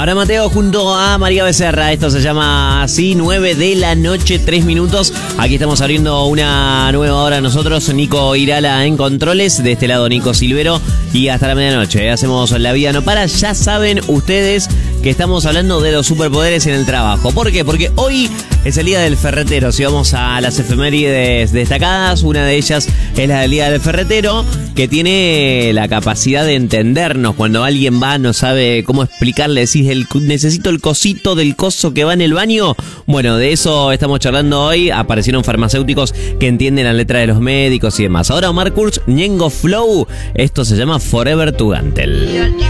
Ahora Mateo junto a María Becerra. Esto se llama así, 9 de la noche, 3 minutos. Aquí estamos abriendo una nueva hora nosotros. Nico Irala en controles. De este lado Nico Silvero. Y hasta la medianoche hacemos La Vida No Para. Ya saben ustedes que estamos hablando de los superpoderes en el trabajo. ¿Por qué? Porque hoy es el Día del Ferretero. Si vamos a las efemérides destacadas, una de ellas es la del Día del Ferretero, que tiene la capacidad de entendernos. Cuando alguien va, no sabe cómo explicarle, decís, necesito el cosito del coso que va en el baño. Bueno, de eso estamos charlando hoy. Aparecieron farmacéuticos que entienden la letra de los médicos y demás. Ahora Omar Kurz, Ñengo Flow. Esto se llama Forever to Gantel.